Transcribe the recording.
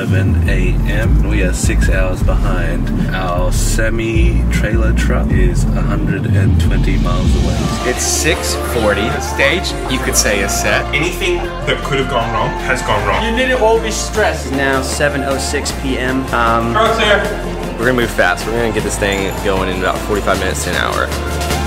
11 a.m. We are 6 hours behind. Our semi-trailer truck is 120 miles away. It's 6:40. The stage, you could say, is set. Anything that could have gone wrong has gone wrong. You needn't all be stressed. Now 7:06 p.m. Truck's there. We're gonna move fast. We're gonna get this thing going in about 45 minutes to an hour.